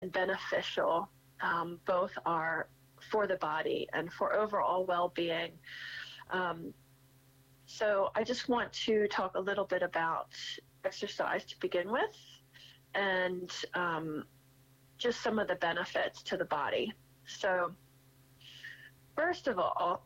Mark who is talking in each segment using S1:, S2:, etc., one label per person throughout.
S1: beneficial. Both are for the body and for overall well-being. So I just want to talk a little bit about exercise to begin with, and just some of the benefits to the body. So first of all,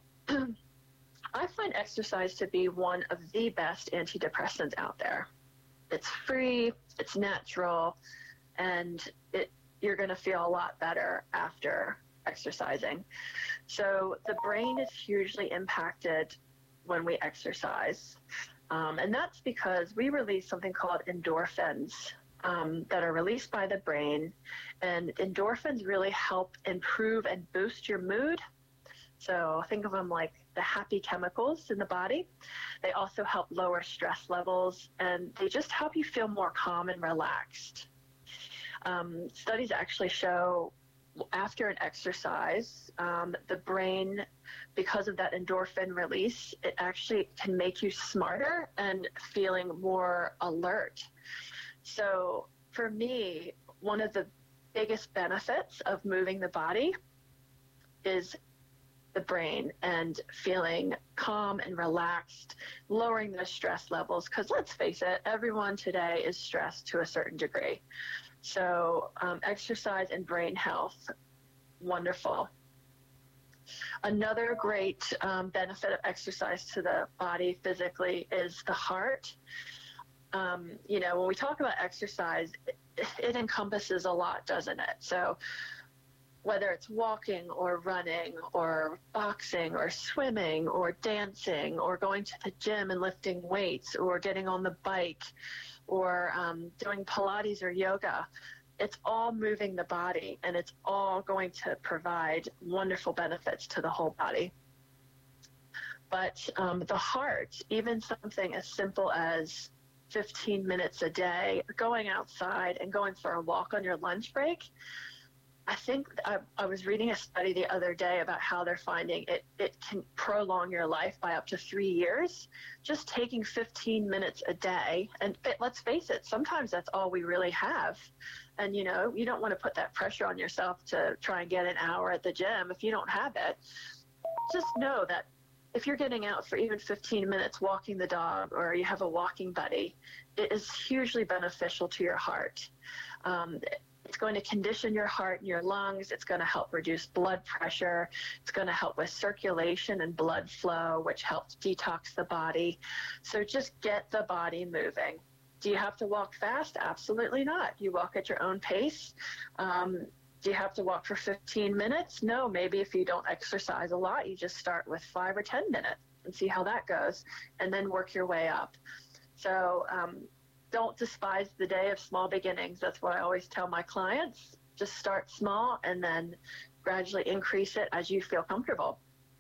S1: I find exercise to be one of the best antidepressants out there. It's free, it's natural, and you're going to feel a lot better after exercising. So the brain is hugely impacted when we exercise, and that's because we release something called endorphins that are released by the brain, and endorphins really help improve and boost your mood. So think of them like the happy chemicals in the body. They also help lower stress levels, and they just help you feel more calm and relaxed. Studies actually show after an exercise, the brain, because of that endorphin release, it actually can make you smarter and feeling more alert. So for me, one of the biggest benefits of moving the body is the brain and feeling calm and relaxed, lowering the stress levels, because let's face it, everyone today is stressed to a certain degree. So exercise and brain health, wonderful. Another great benefit of exercise to the body physically is the heart. When we talk about exercise, it encompasses a lot, doesn't it? So whether it's walking or running or boxing or swimming or dancing or going to the gym and lifting weights or getting on the bike or doing Pilates or yoga, it's all moving the body, and it's all going to provide wonderful benefits to the whole body. But the heart, even something as simple as 15 minutes a day, going outside and going for a walk on your lunch break, I think I was reading a study the other day about how they're finding it can prolong your life by up to 3 years. Just taking 15 minutes a day, and let's face it, sometimes that's all we really have. And you don't want to put that pressure on yourself to try and get an hour at the gym if you don't have it. Just know that if you're getting out for even 15 minutes walking the dog, or you have a walking buddy, it is hugely beneficial to your heart. It's going to condition your heart and your lungs. It's going to help reduce blood pressure. It's going to help with circulation and blood flow, which helps detox the body. So just get the body moving. Do you have to walk fast? Absolutely not. You walk at your own pace. Do you have to walk for 15 minutes? No, maybe if you don't exercise a lot, you just start with 5 or 10 minutes and see how that goes, and then work your way up. So don't despise the day of small beginnings. That's what I always tell my clients. Just start small and then gradually increase it as you feel comfortable.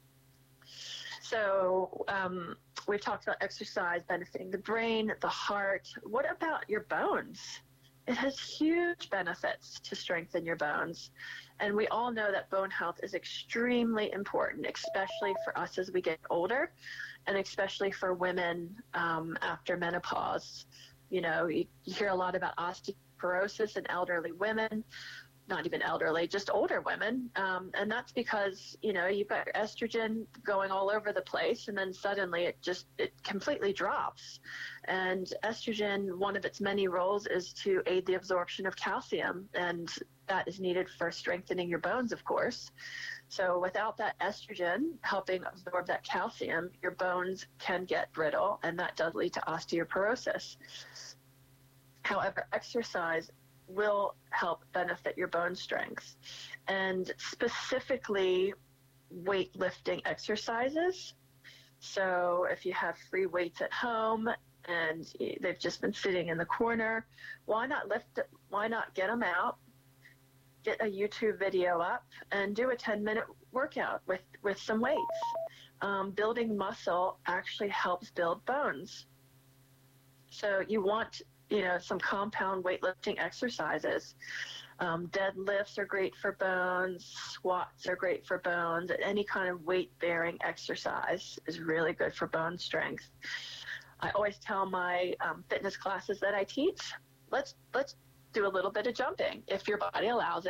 S1: So we've talked about exercise benefiting the brain, the heart. What about your bones? It has huge benefits to strengthen your bones. And we all know that bone health is extremely important, especially for us as we get older, and especially for women after menopause. You hear a lot about osteoporosis in elderly women, not even elderly, just older women. And that's because, you've got your estrogen going all over the place, and then suddenly it completely drops. And estrogen, one of its many roles is to aid the absorption of calcium, and that is needed for strengthening your bones, of course. So without that estrogen helping absorb that calcium, your bones can get brittle, and that does lead to osteoporosis. However, exercise will help benefit your bone strength, and specifically weightlifting exercises. So if you have free weights at home and they've just been sitting in the corner, why not get them out, get a YouTube video up, and do a 10-minute workout with some weights. Building muscle actually helps build bones. So you want some compound weightlifting exercises. Deadlifts are great for bones. Squats are great for bones. Any kind of weight-bearing exercise is really good for bone strength. I always tell my fitness classes that I teach, let's do a little bit of jumping if your body allows it.